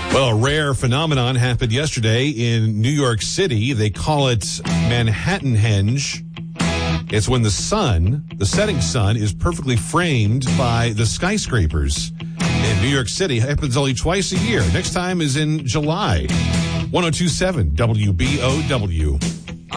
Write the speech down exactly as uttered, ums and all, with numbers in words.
Well, a rare phenomenon happened yesterday in New York City. They call it Manhattanhenge. It's when the sun, the setting sun, is perfectly framed by the skyscrapers in New York City. It happens only twice a year. Next time is in July. one oh two point seven W B O W.